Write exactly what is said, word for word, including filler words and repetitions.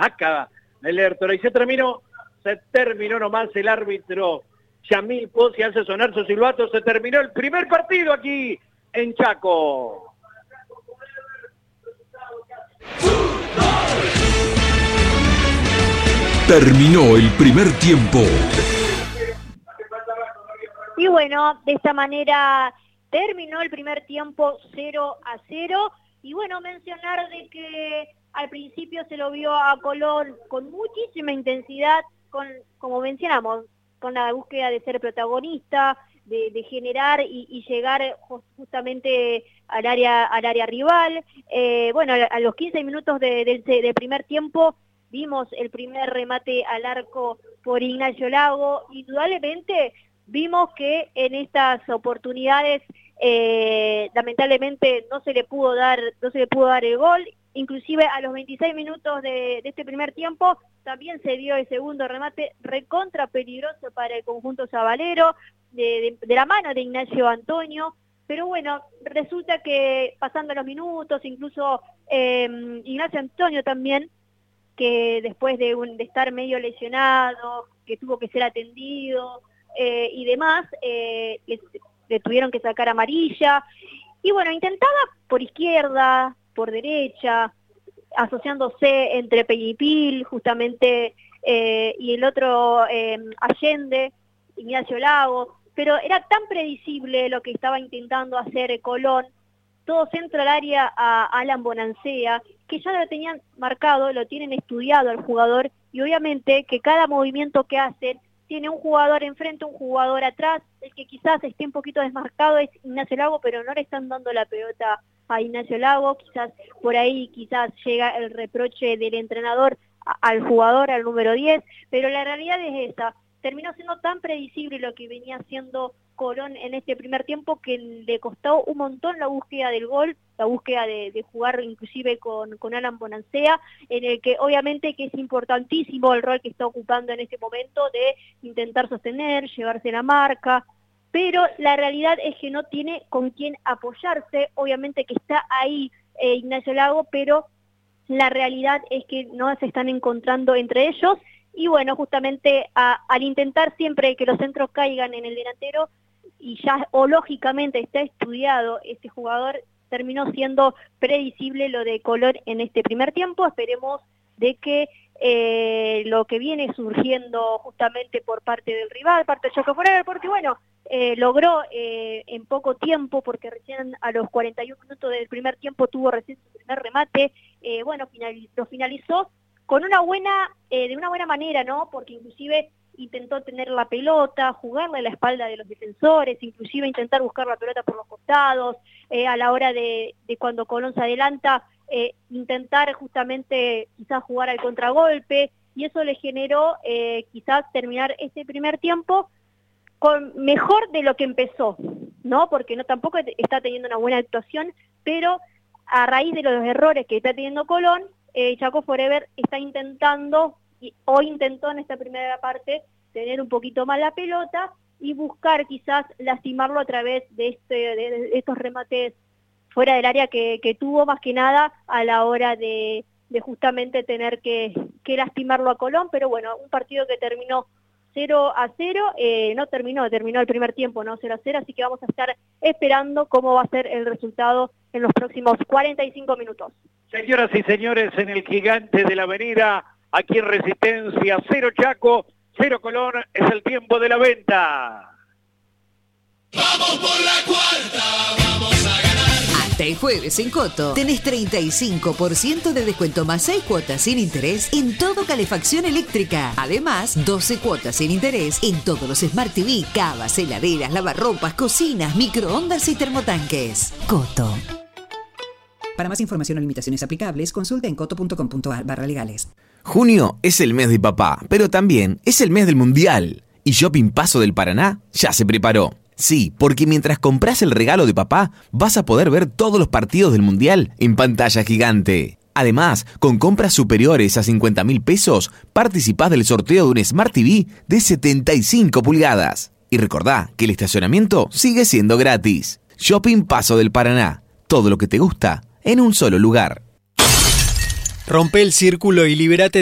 saca el Lertora y se terminó, se terminó nomás el árbitro Yamil Pozzi hace sonar su silbato, se terminó el primer partido aquí en Chaco. Terminó el primer tiempo. Y bueno, de esta manera terminó el primer tiempo cero a cero. Y bueno, mencionar de que al principio se lo vio a Colón con muchísima intensidad, con, como mencionamos, con la búsqueda de ser protagonista, de, de generar y, y llegar justamente al área, al área rival. Eh, bueno, a los quince minutos de, de, de primer tiempo vimos el primer remate al arco por Ignacio Lago. Indudablemente vimos que en estas oportunidades eh, lamentablemente no se le pudo dar, no se le pudo dar el gol. Inclusive a los veintiséis minutos de, de este primer tiempo también se dio el segundo remate recontra peligroso para el conjunto sabalero, de, de, de la mano de Ignacio Antonio. Pero bueno, resulta que pasando los minutos, incluso eh, Ignacio Antonio también, que después de, un, de estar medio lesionado, que tuvo que ser atendido eh, y demás, eh, le, le tuvieron que sacar amarilla. Y bueno, intentaba por izquierda, por derecha, asociándose entre Peñipil, justamente, eh, y el otro eh, Allende, Ignacio Lago, pero era tan predecible lo que estaba intentando hacer Colón, todo centro al área a Alan Bonancea, que ya lo tenían marcado, lo tienen estudiado al jugador, y obviamente que cada movimiento que hacen tiene un jugador enfrente, un jugador atrás. El que quizás esté un poquito desmarcado es Ignacio Lago, pero no le están dando la pelota a Ignacio Lago. Quizás por ahí quizás llega el reproche del entrenador a, al jugador, al número diez, pero la realidad es esa. Terminó siendo tan predecible lo que venía haciendo Colón en este primer tiempo que le costó un montón la búsqueda del gol, la búsqueda de, de jugar inclusive con, con Alan Bonancea, en el que obviamente que es importantísimo el rol que está ocupando en este momento de intentar sostener, llevarse la marca, pero la realidad es que no tiene con quién apoyarse. Obviamente que está ahí eh, Ignacio Lago, pero la realidad es que no se están encontrando entre ellos. Y bueno, justamente a, al intentar siempre que los centros caigan en el delantero, y ya o lógicamente está estudiado este jugador, terminó siendo predecible lo de Colón en este primer tiempo. Esperemos de que eh, lo que viene surgiendo justamente por parte del rival, parte de Chaco Forever, porque bueno, eh, logró eh, en poco tiempo, porque recién a los cuarenta y un minutos del primer tiempo tuvo recién su primer remate, eh, bueno, final, lo finalizó con una buena, eh, de una buena manera, ¿no? Porque inclusive intentó tener la pelota, jugarle a la espalda de los defensores, inclusive intentar buscar la pelota por los costados, eh, a la hora de, de cuando Colón se adelanta, eh, intentar justamente quizás jugar al contragolpe, y eso le generó eh, quizás terminar este primer tiempo con mejor de lo que empezó, ¿no? Porque no tampoco está teniendo una buena actuación, pero a raíz de los errores que está teniendo Colón, eh, Chaco Forever está intentando, y, o intentó en esta primera parte, tener un poquito más la pelota y buscar quizás lastimarlo a través de, este, de, de estos remates fuera del área que, que tuvo, más que nada a la hora de, de justamente tener que, que lastimarlo a Colón. Pero bueno, un partido que terminó cero a cero, eh, no terminó, terminó el primer tiempo, no cero a cero, así que vamos a estar esperando cómo va a ser el resultado en los próximos cuarenta y cinco minutos. Señoras y señores, en el Gigante de la Avenida, aquí en Resistencia, cero Chaco, cero Colón, es el tiempo de la venta. Vamos por la cuarta, vamos a ganar. Hasta el jueves en Coto tenés treinta y cinco por ciento de descuento más seis cuotas sin interés en todo calefacción eléctrica. Además, doce cuotas sin interés en todos los Smart T V, cavas, heladeras, lavarropas, cocinas, microondas y termotanques. Coto. Para más información o limitaciones aplicables, consulta en coto.com.ar barra legales. Junio es el mes de papá, pero también es el mes del Mundial. Y Shopping Paso del Paraná ya se preparó. Sí, porque mientras compras el regalo de papá, vas a poder ver todos los partidos del Mundial en pantalla gigante. Además, con compras superiores a cincuenta mil pesos, participás del sorteo de un Smart T V de setenta y cinco pulgadas. Y recordá que el estacionamiento sigue siendo gratis. Shopping Paso del Paraná. Todo lo que te gusta en un solo lugar. Rompe el círculo y libérate